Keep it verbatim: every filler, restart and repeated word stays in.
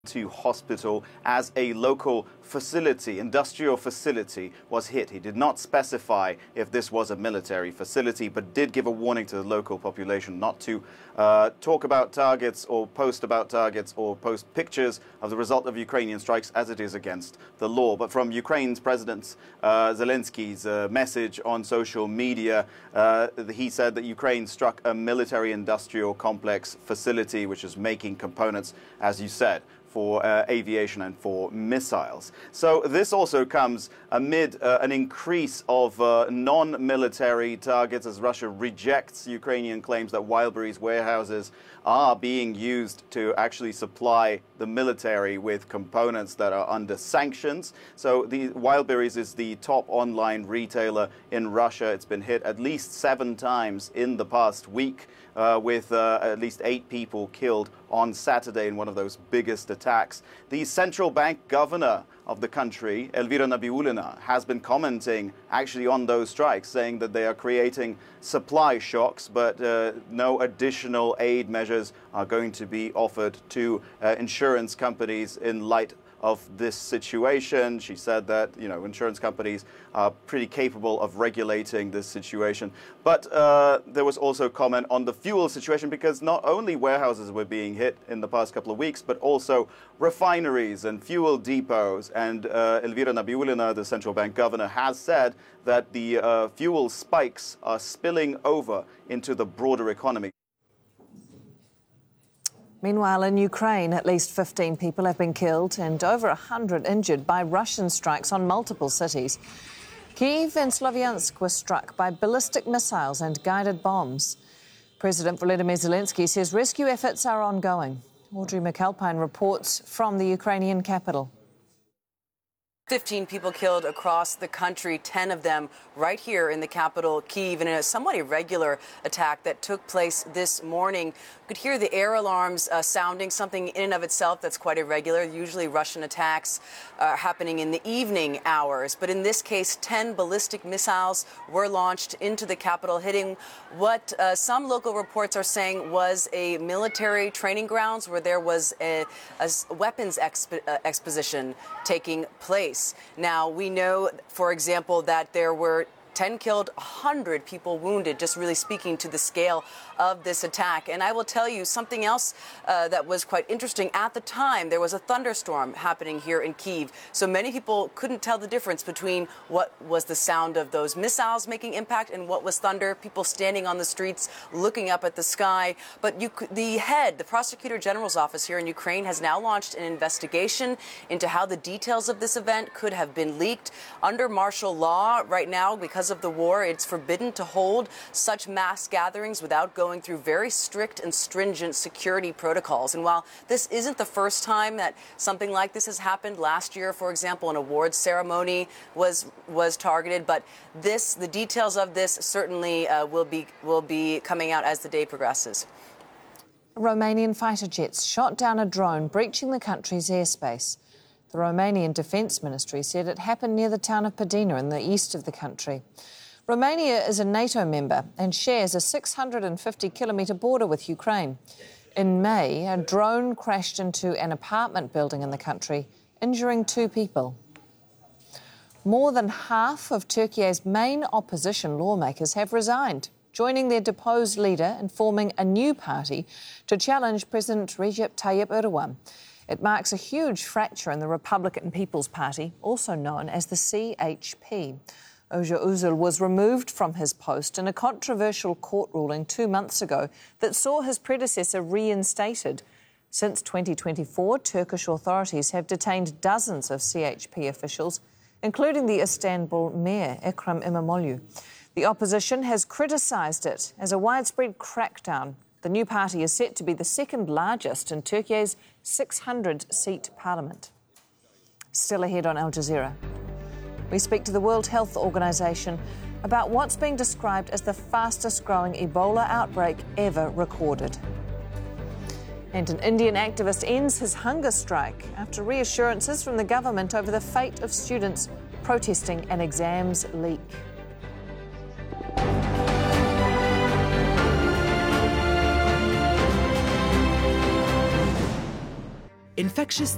to hospital as a local facility, industrial facility, was hit. He did not specify if this was a military facility, but did give a warning to the local population not to uh, talk about targets or post about targets or post pictures of the result of Ukrainian strikes, as it is against the law. But from Ukraine's President uh, Zelensky's uh, message on social media, uh, he said that Ukraine struck a military-industrial complex facility which is making components, as you said, for uh, aviation and for missiles. So this also comes amid uh, an increase of uh, non-military targets as Russia rejects Ukrainian claims that Wildberries warehouses are being used to actually supply the military with components that are under sanctions. So the Wildberries is the top online retailer in Russia. It's been hit at least seven times in the past week, uh, with uh, at least eight people killed on Saturday in one of those biggest attacks. The central bank governor of the country, Elvira Nabiullina, has been commenting actually on those strikes, saying that they are creating supply shocks, but uh, no additional aid measures are going to be offered to uh, insurance companies in light of this situation. She said that, you know, insurance companies are pretty capable of regulating this situation. But uh, there was also comment on the fuel situation, because not only warehouses were being hit in the past couple of weeks, but also refineries and fuel depots. And uh, Elvira Nabiullina, the central bank governor, has said that the uh, fuel spikes are spilling over into the broader economy. Meanwhile, in Ukraine, at least fifteen people have been killed and over one hundred injured by Russian strikes on multiple cities. Kyiv and Slavyansk were struck by ballistic missiles and guided bombs. President Volodymyr Zelensky says rescue efforts are ongoing. Audrey McAlpine reports from the Ukrainian capital. fifteen people killed across the country, ten of them right here in the capital, Kyiv, in a somewhat irregular attack that took place this morning. You could hear the air alarms uh, sounding, something in and of itself that's quite irregular. Usually Russian attacks are uh, happening in the evening hours. But in this case, ten ballistic missiles were launched into the capital, hitting what uh, some local reports are saying was a military training grounds where there was a, a weapons expo uh, exposition taking place. Now, we know, for example, that there were ten killed, one hundred people wounded, just really speaking to the scale of this attack. And I will tell you something else uh, that was quite interesting. At the time, there was a thunderstorm happening here in Kyiv. So many people couldn't tell the difference between what was the sound of those missiles making impact and what was thunder, people standing on the streets looking up at the sky. But you, the head, the Prosecutor General's office here in Ukraine, has now launched an investigation into how the details of this event could have been leaked. Under martial law right now, because of the war, it's forbidden to hold such mass gatherings without going through very strict and stringent security protocols. And while this isn't the first time that something like this has happened, last year, for example, an awards ceremony was was targeted, but this, the details of this certainly uh, will be will be coming out as the day progresses. Romanian fighter jets shot down a drone breaching the country's airspace. The Romanian Defence Ministry said it happened near the town of Padina in the east of the country. Romania is a NATO member and shares a six hundred fifty kilometre border with Ukraine. In May, a drone crashed into an apartment building in the country, injuring two people. More than half of Turkey's main opposition lawmakers have resigned, joining their deposed leader and forming a new party to challenge President Recep Tayyip Erdogan. It marks a huge fracture in the Republican People's Party, also known as the C H P. Öcalan Usul was removed from his post in a controversial court ruling two months ago that saw his predecessor reinstated. Since twenty twenty-four, Turkish authorities have detained dozens of C H P officials, including the Istanbul mayor, Ekrem İmamoğlu. The opposition has criticised it as a widespread crackdown. The new party is set to be the second largest in Turkey's six hundred seat parliament. Still ahead on Al Jazeera, we speak to the World Health Organization about what's being described as the fastest growing Ebola outbreak ever recorded. And an Indian activist ends his hunger strike after reassurances from the government over the fate of students protesting an exams leak. Infectious